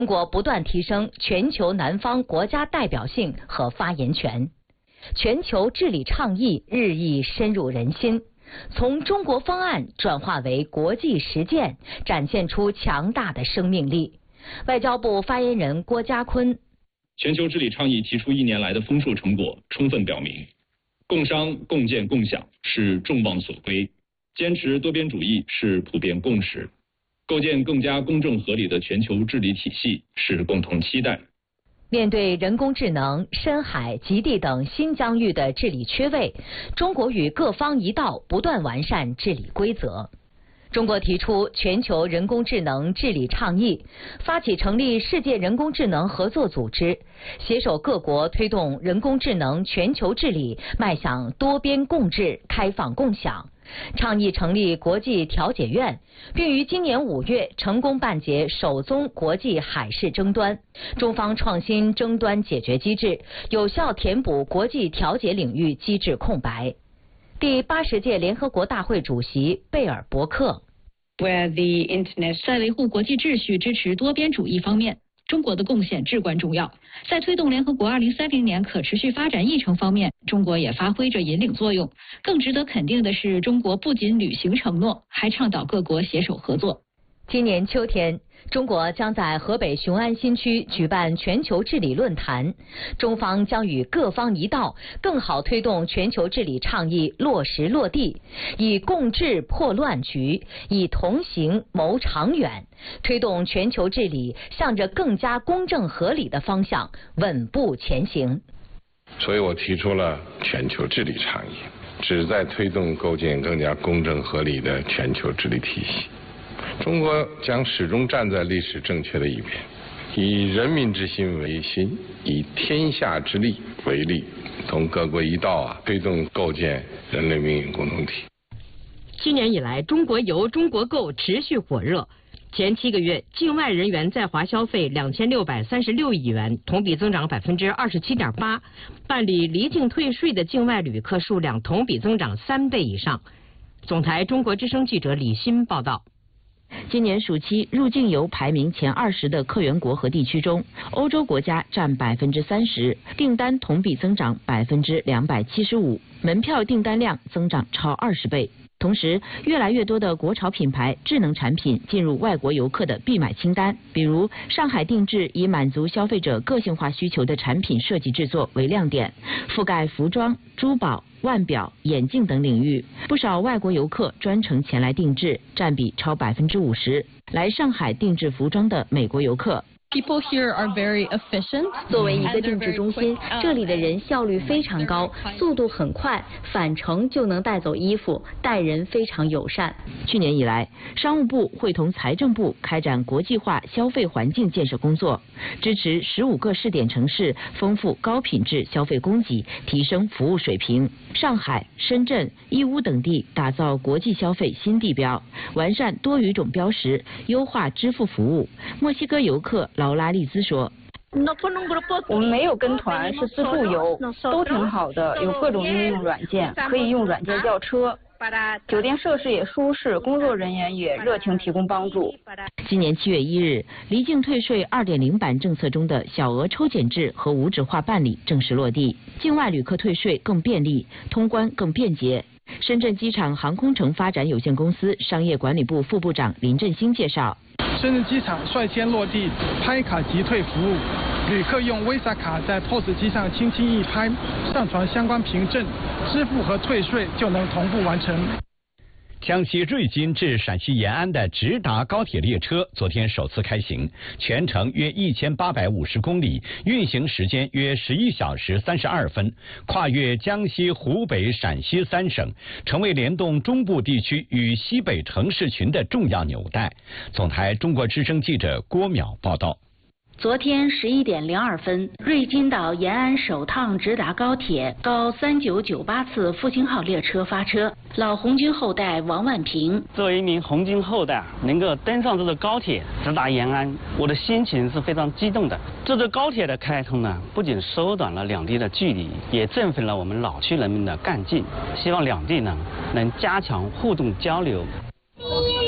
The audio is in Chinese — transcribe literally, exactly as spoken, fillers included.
中国不断提升全球南方国家代表性和发言权，全球治理倡议日益深入人心，从中国方案转化为国际实践，展现出强大的生命力。外交部发言人郭家坤： 全球治理倡议提出一年来的丰硕成果，充分表明，共商、共建、共享是众望所归，坚持多边主义是普遍共识。构建更加公正合理的全球治理体系是共同期待。 面对人工智能、深海、极地等新疆域的治理缺位，中国与各方一道不断完善治理规则。中国提出全球人工智能治理倡议，发起成立世界人工智能合作组织，携手各国推动人工智能全球治理迈向多边共治、开放共享。倡议成立国际调解院，并于今年五月成功办结首宗国际海事争端。中方创新争端解决机制，有效填补国际调解领域机制空白。第八十届联合国大会主席贝尔伯克： 在维护国际秩序、支持多边主义方面，中国的贡献至关重要。在推动联合国二零三零年可持续发展议程方面，中国也发挥着引领作用。更值得肯定的是，中国不仅履行承诺，还倡导各国携手合作。 今年秋天，中国将在河北雄安新区举办全球治理论坛，中方将与各方一道，更好推动全球治理倡议落实落地，以共治破乱局，以同行谋长远，推动全球治理向着更加公正合理的方向稳步前行。 所以我提出了全球治理倡议，旨在推动构建更加公正合理的全球治理体系。中国将始终站在历史正确的一边，以人民之心为心，以天下之力为力，同各国一道啊，推动构建人类命运共同体。 今年以来，中国游、中国购持续火热。前七个月，境外人员在华消费两千六百三十六亿元，同比增长百分之二十七点八。办理离境退税的境外旅客数量同比增长三倍以上。总台中国之声记者李欣报道。 今年暑期入境游排名前二十的客源国和地区中，欧洲国家占百分之三十，订单同比增长百分之两百七十五，门票订单量增长超二十倍。同时，越来越多的国潮品牌智能产品进入外国游客的必买清单，比如上海定制以满足消费者个性化需求的产品设计制作为亮点，覆盖服装、珠宝、腕表、眼镜等领域，不少外国游客专程前来定制，占比超百分之五十。来上海定制服装的美国游客。 People here are very efficient. 作为一个定制中心，这里的人效率非常高，速度很快，返程就能带走衣服，待人非常友善。 去年以来，商务部会同财政部开展国际化消费环境建设工作，支持十五个试点城市丰富高品质消费供给，提升服务水平。上海、深圳、义乌等地打造国际消费新地标，完善多语种标识，优化支付服务。墨西哥游客劳拉利兹说：“ 我们没有跟团，是自助游，都挺好的，有各种应用软件，可以用软件叫车。酒店设施也舒适，工作人员也热情提供帮助。” 今年七月一日，离境退税 二点零 版政策中的小额抽检制和无纸化办理正式落地，境外旅客退税更便利，通关更便捷。深圳机场航空城发展有限公司商业管理部副部长林振兴介绍。 深圳机场率先落地拍卡即退服务，旅客用 Visa 卡在 P O S 机上轻轻一拍，上传相关凭证，支付和退税就能同步完成。 江西瑞金至陕西延安的直达高铁列车昨天首次开行，全程约一千八百五十公里，运行时间约十一小时三十二分，跨越江西、湖北、陕西三省，成为联动中部地区与西北城市群的重要纽带。总台中国之声记者郭淼报道。 昨天十一点零二分，瑞金到延安首趟直达高铁高三九九八次复兴号列车发车。老红军后代王万平： 作为一名红军后代，能够登上这个高铁直达延安，我的心情是非常激动的。这座高铁的开通呢，不仅缩短了两地的距离，也振奋了我们老区人民的干劲。希望两地呢能加强互动交流。